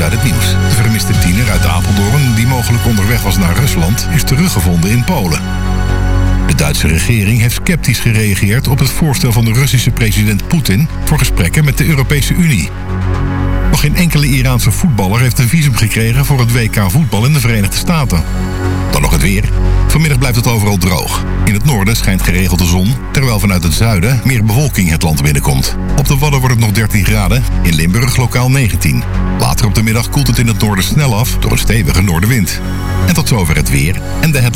uit het nieuws. De vermiste tiener uit Apeldoorn, die mogelijk onderweg was naar Rusland, is teruggevonden in Polen. De Duitse regering heeft sceptisch gereageerd op het voorstel van de Russische president Poetin voor gesprekken met de Europese Unie. Nog geen enkele Iraanse voetballer heeft een visum gekregen voor het WK voetbal in de Verenigde Staten. Dan nog het weer. Vanmiddag blijft het overal droog. In het noorden schijnt geregeld de zon, terwijl vanuit het zuiden meer bewolking het land binnenkomt. Op de Wadden wordt het nog 13 graden, in Limburg lokaal 19. Later op de middag koelt het in het noorden snel af door een stevige noordenwind. En tot zover het weer en de